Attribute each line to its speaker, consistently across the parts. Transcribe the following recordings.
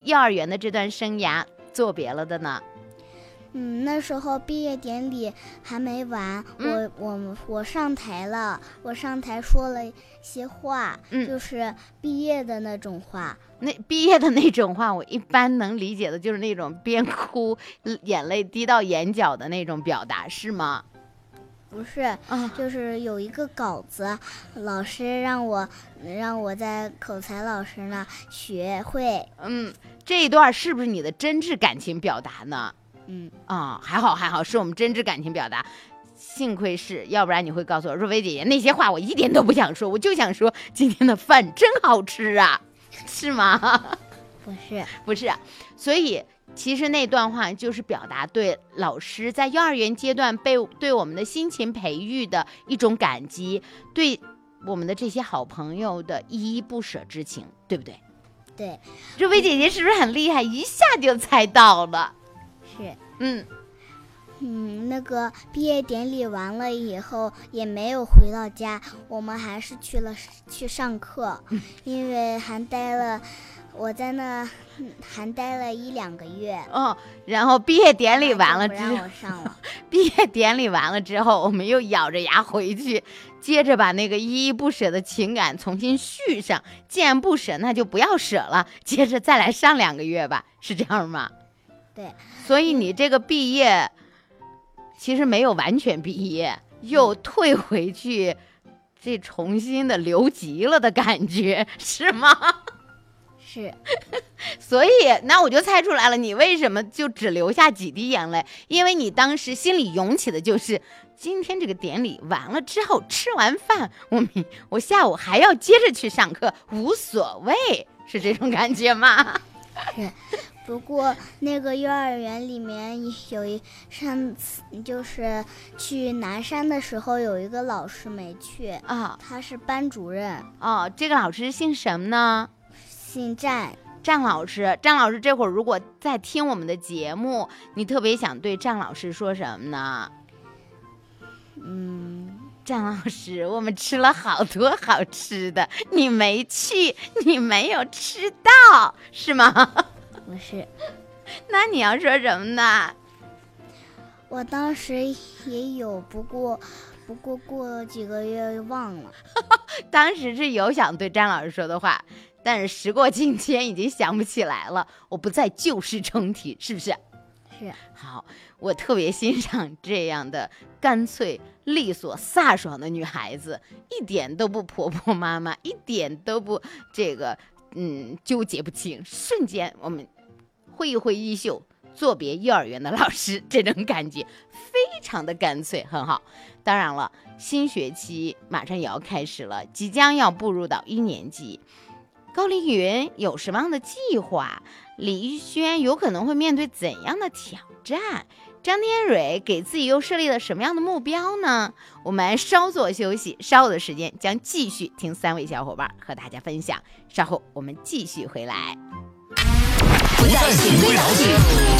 Speaker 1: 幼儿园的这段生涯作别了的呢？
Speaker 2: 那时候毕业典礼还没完，我上台了，我上台说了一些话，就是毕业的那种话。
Speaker 1: 那毕业的那种话，我一般能理解的就是那种边哭眼泪滴到眼角的那种表达，是吗？
Speaker 2: 不是，就是有一个稿子，老师让我在口才老师那学会。
Speaker 1: 这一段是不是你的真挚感情表达呢？还好，是我们真挚感情表达。幸亏是，要不然你会告诉我，若薇姐姐那些话我一点都不想说，我就想说今天的饭真好吃啊，是吗？不是，所以其实那段话就是表达对老师在幼儿园阶段对我们的辛勤培育的一种感激，对我们的这些好朋友的依依不舍之情，对不对？
Speaker 2: 对。
Speaker 1: 若薇姐姐是不是很厉害，一下就猜到了？
Speaker 2: 是。那个毕业典礼完了以后也没有回到家，我们还是去上课，因为我在那还待了1-2个月。
Speaker 1: 然后毕业典礼完了之后，
Speaker 2: 不让我上了。
Speaker 1: 毕业典礼完了之后，我们又咬着牙回去，接着把那个依依不舍的情感重新续上。既然不舍，那就不要舍了，接着再来上2个月吧，是这样吗？
Speaker 2: 对。
Speaker 1: 所以你这个毕业其实没有完全毕业，又退回去，这重新的留级了的感觉，是吗？
Speaker 2: 是。
Speaker 1: 所以那我就猜出来了，你为什么就只流下几滴眼泪？因为你当时心里涌起的就是今天这个典礼完了之后，吃完饭我下午还要接着去上课，无所谓，是这种感觉吗？
Speaker 2: 是。不过那个幼儿园里面上次就是去南山的时候，有一个老师没去他是班主任。
Speaker 1: 这个老师姓什么呢？
Speaker 2: 姓战。
Speaker 1: 战老师。战老师这会儿如果在听我们的节目，你特别想对战老师说什么呢？战老师，我们吃了好多好吃的，你没去，你没有吃到，是吗？
Speaker 2: 不是。
Speaker 1: 那你要说什么呢？
Speaker 2: 我当时也有，不过过了几个月忘了。
Speaker 1: 当时是有想对张老师说的话，但是时过境迁已经想不起来了。我不再旧事重提，是不是？
Speaker 2: 是。
Speaker 1: 好，我特别欣赏这样的干脆利索飒爽的女孩子，一点都不婆婆妈妈，一点都不纠结不清，瞬间我们挥一挥衣袖，作别幼儿园的老师，这种感觉非常的干脆，很好。当然了，新学期马上也要开始了，即将要步入到1年级。高凌云有什么样的计划？李玉轩有可能会面对怎样的挑战？张天蕊给自己又设立了什么样的目标呢？我们稍作休息，稍后的时间将继续听3位小伙伴和大家分享。稍后我们继续回来。
Speaker 3: 不再循规蹈矩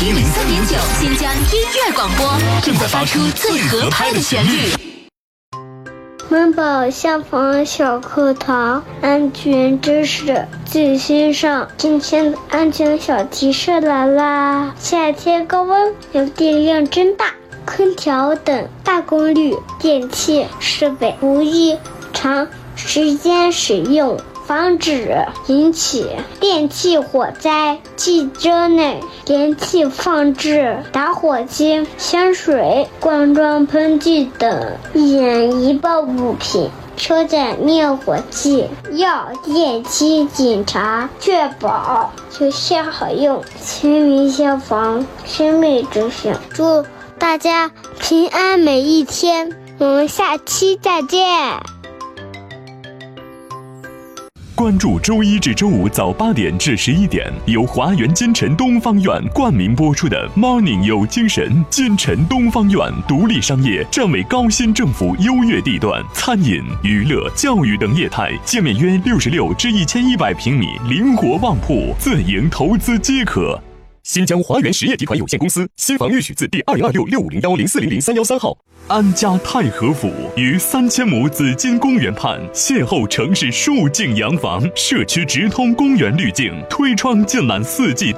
Speaker 3: ，103.9新疆音乐广播正在发出最合拍的旋律。
Speaker 4: 温饱下方小课堂，安全知识最新上。今天的安全小提示来啦！夏天高温，有电量真大，空调等大功率电器设备不宜长时间使用，防止引起电气火灾。汽车内电器放置打火机、香水、罐装喷剂等易引爆物品，车载灭火器要定期检查，确保有效好用。全民消防，生命至上。祝大家平安每一天，我们下期再见。
Speaker 5: 关注周一至周五早8点至11点，由华源金城东方院冠名播出的 Morning 有精神。金城东方院独立商业，站为高新政府优越地段，餐饮、娱乐、教育等业态，界面约66至1100平米，灵活旺铺，自营投资皆可。新疆华源实业集团有限公司，新房预许字第2026650104003113号。安家太和府于3000亩紫金公园畔，邂逅城市数境洋房，社区直通公园滤镜，推窗尽览4季